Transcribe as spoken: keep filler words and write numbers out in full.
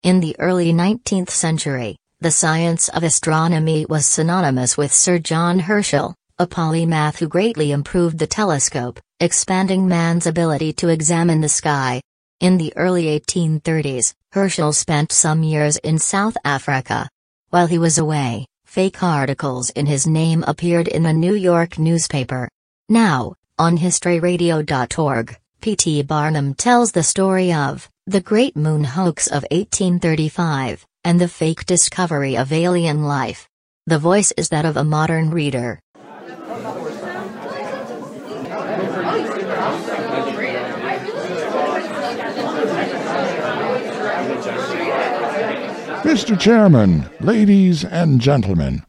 In the early nineteenth century, the science of astronomy was synonymous with Sir John Herschel, a polymath who greatly improved the telescope, expanding man's ability to examine the sky. In the early eighteen thirties, Herschel spent some years in South Africa. While he was away, fake articles in his name appeared in a New York newspaper. Now, on history radio dot org, P T Barnum tells the story of the Great Moon Hoax of eighteen thirty-five, and the fake discovery of alien life. The voice is that of a modern reader. Mister Chairman, ladies and gentlemen,